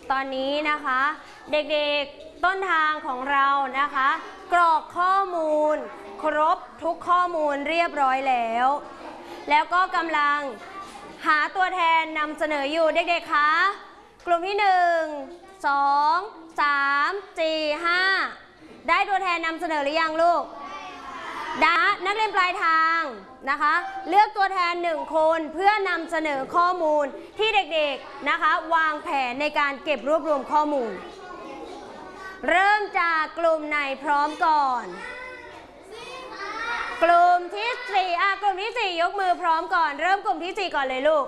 ตอนนี้นะคะเด็กๆต้นทางของเรานะคะกรอกข้อมูลครบทุกข้อมูลเรียบร้อยแล้วก็กำลังหาตัวแทนนำเสนออยู่เด็กๆคะกลุ่มที่1 2 3 4 5ได้ตัวแทนนำเสนอหรือยังลูกนักเรียนปลายทางนะคะเลือกตัวแทน1 คนเพื่อนำเสนอข้อมูลที่เด็กๆนะคะวางแผนในการเก็บรวบรวมข้อมูลเริ่มจากกลุ่มไหนพร้อมก่อนกลุ่มที่4กลุ่มที่4ยกมือพร้อมก่อนเริ่มกลุ่มที่4ก่อนเลยลูก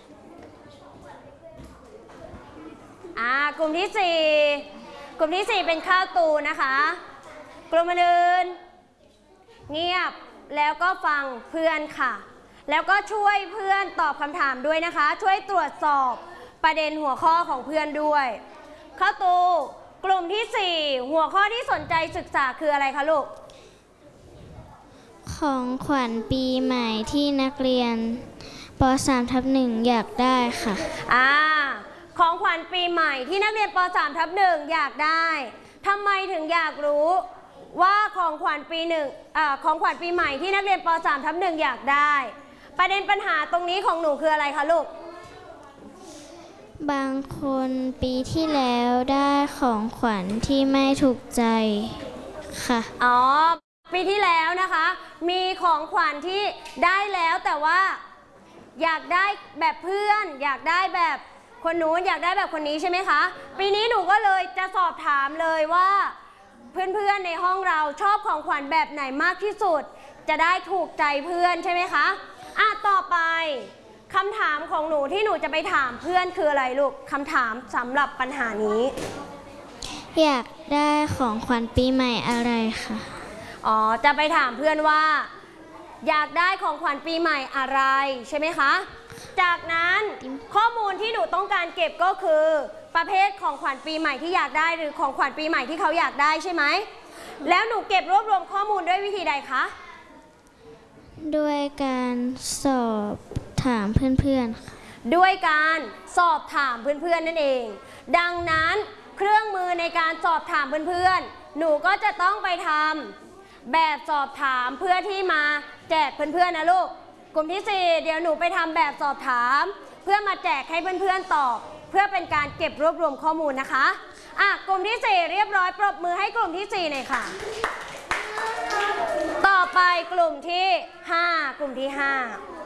กลุ่มที่4เป็นข้าวตูนะคะกลุ่มอื่นเงียบแล้วก็ฟังเพื่อนค่ะแล้วก็ช่วยเพื่อนตอบคำถามด้วยนะคะช่วยตรวจสอบประเด็นหัวข้อของเพื่อนด้วยข้าวตูกลุ่มที่4หัวข้อที่สนใจศึกษาคืออะไรคะลูกของขวัญปีใหม่ที่นักเรียนป.3/1อยากได้ค่ะของขวัญปีใหม่ที่นักเรียนป.3/1อยากได้ทำไมถึงอยากรู้ว่าของขวัญปีใหม่ที่นักเรียนป.3/1อยากได้ประเด็นปัญหาตรงนี้ของหนูคืออะไรคะลูกบางคนปีที่แล้วได้ของขวัญที่ไม่ถูกใจค่ะปีที่แล้วนะคะมีของขวัญที่ได้แล้วแต่ว่าอยากได้แบบเพื่อนอยากได้แบบคนนู้นอยากได้แบบคนนี้ใช่ไหมคะปีนี้หนูก็เลยจะสอบถามเลยว่าเพื่อนๆในห้องเราชอบของขวัญแบบไหนมากที่สุดจะได้ถูกใจเพื่อนใช่ไหมคะต่อไปคำถามของหนูที่หนูจะไปถามเพื่อนคืออะไรลูกคำถามสำหรับปัญหานี้อยากได้ของขวัญปีใหม่อะไรคะจะไปถามเพื่อนว่าอยากได้ของขวัญปีใหม่อะไรใช่ไหมคะจากนั้นข้อมูลที่หนูต้องการเก็บก็คือประเภทของขวัญปีใหม่ที่อยากได้หรือของขวัญปีใหม่ที่เขาอยากได้ใช่ไหมแล้วหนูเก็บรวบรวมข้อมูลด้วยวิธีใดคะด้วยการสอบถามเพื่อนๆด้วยการสอบถามเพื่อนๆนั่นเองดังนั้นเครื่องมือในการสอบถามเพื่อนๆหนูก็จะต้องไปทำแบบสอบถามเพื่อที่มาแจกเพื่อนๆนะลูกกลุ่มที่4เดี๋ยวหนูไปทำแบบสอบถามเพื่อมาแจกให้เพื่อนๆตอบเพื่อเป็นการเก็บรวบรวมข้อมูลนะคะกลุ่มที่4เรียบร้อยปรบมือให้กลุ่มที่4หน่อยค่ะต่อไปกลุ่มที่5กลุ่มที่5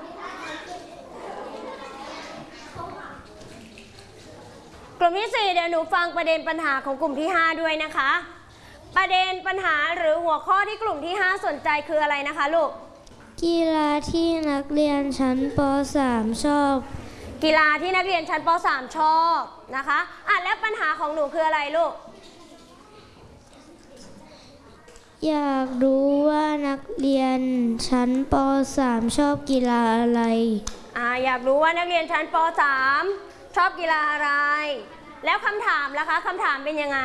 กลุ่มที่4เดี๋ยวหนูฟังประเด็นปัญหาของกลุ่มที่5ด้วยนะคะประเด็นปัญหาหรือหัวข้อที่กลุ่มที่5สนใจคืออะไรนะคะลูกกีฬาที่นักเรียนชั้นป.3 ชอบกีฬาที่นักเรียนชั้นป.3 ชอบนะคะแล้วปัญหาของหนูคืออะไรลูกอยากรู้ว่านักเรียนชั้นป.3 ชอบกีฬาอะไรอยากรู้ว่านักเรียนชั้นป.3 ชอบกีฬาอะไรแล้วคำถามล่ะคะคำถามเป็นยังไง